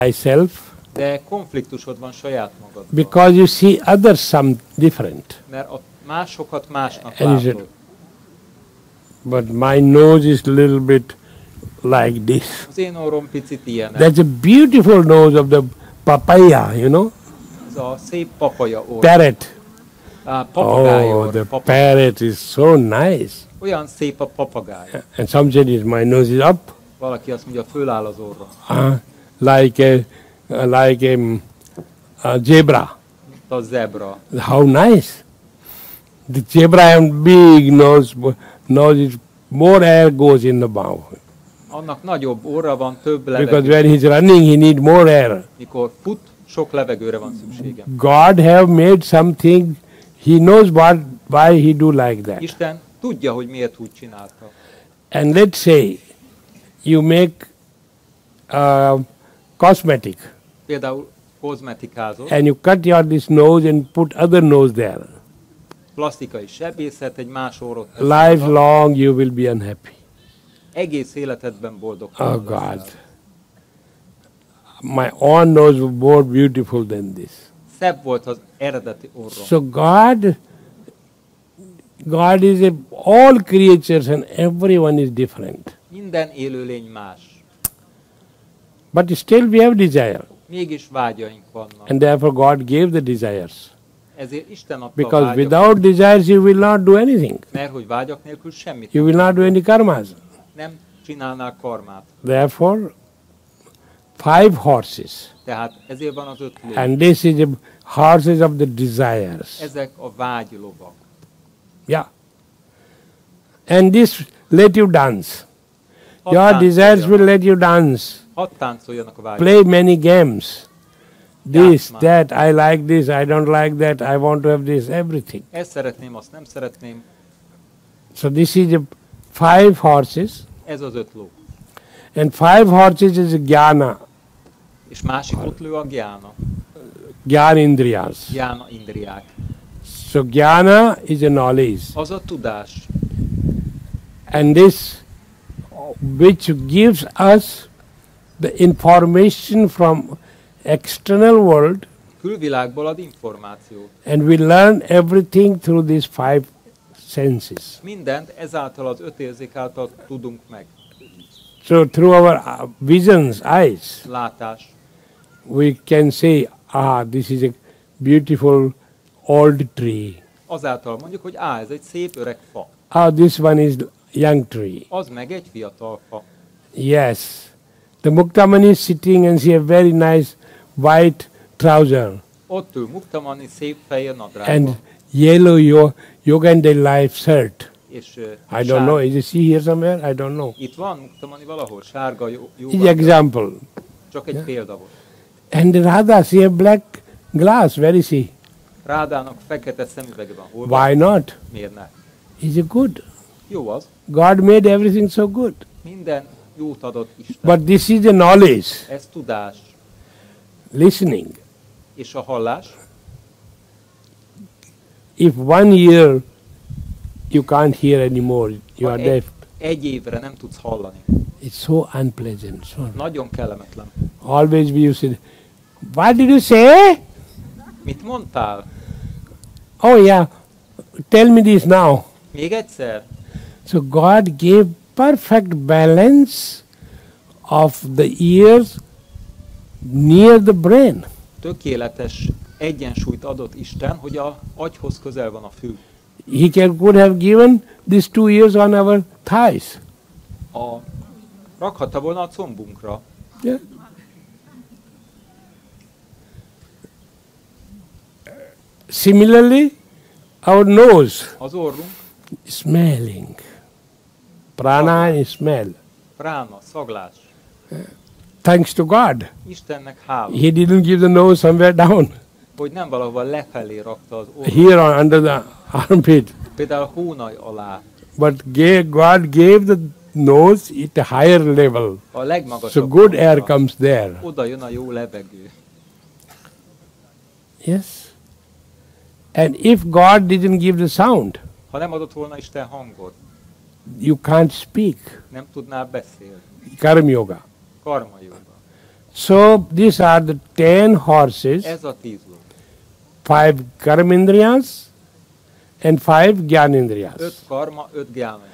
Myself. De konfliktusod van saját magaddal. Because you see others some different. Mert a másokat másnak And you said, látod. but my nose is a little bit like this. Az én orrom picit ilyen. That's a beautiful nose of the papaya, you know, Ez a szép papaja orr. parrot. Papagáj Oh, orr. the parrot is so nice. Olyan szép a papagáj. And some said, my nose is up, Valaki azt mondja, föláll az orra. like a zebra. Mint a zebra. How nice! The zebra have big nose. Nose is more air goes in the mouth. Annak nagyobb orra van, több Because levegő. when he's running, he need more air. Mikor fut, sok levegőre van szüksége. God have made something. He knows why he do like that. Isten tudja, hogy miért úgy csinálta. And let's say you make cosmetic Például kozmetikázol, and you cut your this nose and put other nose there. plastikai sebészet, egy más orrot. Lifelong you will be unhappy. Egész életedben boldog. Oh God. My own nose was more beautiful than this. Szebb volt az eredeti orrom. So God is all creatures and everyone is different. Minden élőlény más. But still we have desire. Mégis vágyaink vannak. And therefore God gave the desires. Ezért Isten adta a Because vágyakat. without desires you will not do anything. Mert hogy vágyak nélkül semmit You will not do any karmas. nem csinálnál karmát. Therefore 5 horses. Tehát ezért van az 5 ló. And this is the horses of the desires. Ezek a vágylovak. Yeah. And this let you dance. Hadd Your desires táncoljanak. will let you dance. Hadd táncoljanak a vágyak. Play many games. This, Játszma. that, I like this, I don't like that, I want to have this, everything. Ezt szeretném, azt nem szeretném. So this is the 5 horses. Ez az 5 ló. And 5 horses is jnana, És másik ott lő a gyána. jnana indriyas. Gyána indriák. So jnana is a knowledge. Az a tudás. And this which gives us the information from external world, Külvilágból ad információt. and we learn everything through these 5 senses. Mindent ezáltal az 5 érzék által tudunk meg. So through our visions, eyes, Látás. we can say, this is a beautiful old tree. Azáltal mondjuk, hogy ez egy szép öreg fa. This one is young tree. Az meg egy fiatal fa. Yes. The Muktamani is sitting and she has very nice white trouser Ott ül Muktamani szép fehér and nadrágban. yellow Yogande life shirt. És I don't know. Is she here somewhere? I don't know. Itt van Muktamani valahol, sárga Is example. csak egy példa volt. And Radha, she has black glass. Where is she? Rádának fekete szemüvege van. Hol van? Why not? Miért ne? Is it good? Jó az. God made everything so good. Minden jót adott Isten. But this is the knowledge, Ez tudás. listening. És a hallás. If 1 year you can't hear anymore, you are deaf. Egy évre nem tudsz hallani. It's so unpleasant. So Nagyon kellemetlen. always we used to say, what did you say? Mit mondtál? Oh yeah, tell me this now. Még egyszer? So God gave perfect balance of the ears near the brain. Tökéletes egyensúlyt adott Isten, hogy a agyhoz közel van a fül. Could have given these 2 ears on our thighs. Rakhatta volna a combunkra. Yeah. Similarly, our nose, Az orrunk, smelling. Prana is smell. prána, szaglás. Thanks to God. Istennek hála, He didn't give the nose somewhere down. hogy nem valahol lefelé rakta az orrunk. Here under the armpit. Például a hónaj alá. But God gave the nose at a higher level. A legmagasabb So good air pontra. comes there. Oda jön a jó levegő. Yes. And if God didn't give the sound, Ha nem adott volna Isten hangot, you can't speak. nem tudnál beszélni. Karma yoga. Karma jóga. So these are the 10 horses, Ez a 10 ló. 5 karmindriyas and 5 gyanindriyas. 5 karma, 5 gyána.